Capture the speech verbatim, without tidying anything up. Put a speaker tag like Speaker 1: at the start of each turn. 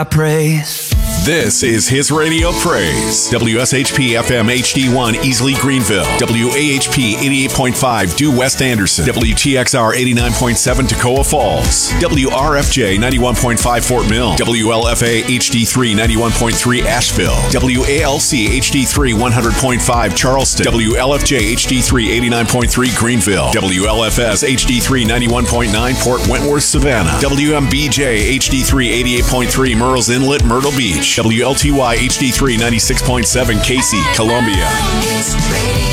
Speaker 1: I praise.
Speaker 2: This is His Radio Praise. W S H P F M H D one Easley Greenville. W A H P eighty-eight point five Due West Anderson. W T X R eighty-nine point seven Toccoa Falls. W R F J ninety-one point five Fort Mill. W L F A H D three ninety-one point three Asheville. W A L C H D three one hundred point five Charleston. W L F J H D three eighty-nine point three Greenville. W L F S H D three ninety-one point nine Port Wentworth Savannah. W M B J H D three eighty-eight point three Murrells Inlet Myrtle Beach. W L T Y H D three ninety-six point seven Casey, Columbia.